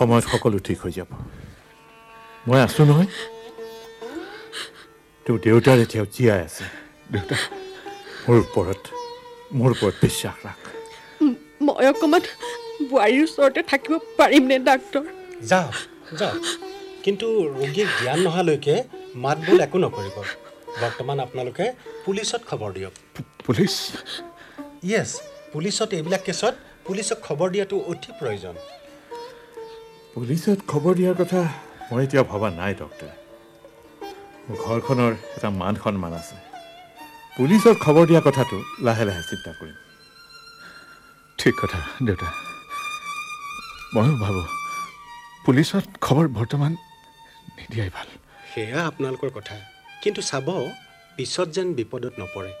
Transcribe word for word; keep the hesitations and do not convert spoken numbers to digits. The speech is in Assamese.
সময়ত সকলো ঠিক হৈ যাব মই আছোঁ নহয় তোৰ দেউতাৰ এতিয়াও জীয়াই আছে দেউতা মোৰ ওপৰত মোৰ ওপৰত বিশ্বাস ৰাখ মই অকণমান বোৱাৰীৰ ওচৰতে থাকিব পাৰিমনে ডাক্তৰ যাওক যাওক কিন্তু ৰোগীৰ জ্ঞান নহালৈকে মাত বোল একো নকৰিব বৰ্তমান আপোনালোকে পুলিচত খবৰ দিয়ক পুলিচ য়েছ পুলিচত এইবিলাক কেছত পুলিচক খবৰ দিয়াটো অতি প্ৰয়োজন পুলিচত খবৰ দিয়াৰ কথা মই এতিয়া ভবা নাই ডক্টৰ মোৰ ঘৰখনৰ এটা মান সন্মান আছে পুলিচত খবৰ দিয়া কথাটো লাহে লাহে চিন্তা কৰিম ঠিক কথা দেউতা ময়ো ভাবোঁ পুলিচত খবৰ বৰ্তমান নিদিয়াই ভাল সেয়া আপোনালোকৰ কথা কিন্তু চাব পিছত যেন বিপদত নপৰে